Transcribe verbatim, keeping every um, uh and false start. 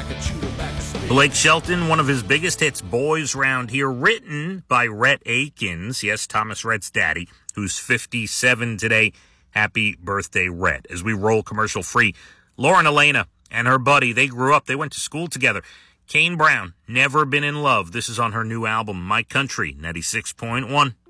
Blake Shelton, one of his biggest hits, Boys Round Here, written by Rhett Akins. Yes, Thomas Rhett's daddy, who's fifty-seven today. Happy birthday, Rhett. As we roll commercial free, Lauren Elena and her buddy, they grew up, they went to school together. Kane Brown, Never Been in Love. This is on her new album, My Country, ninety-six point one.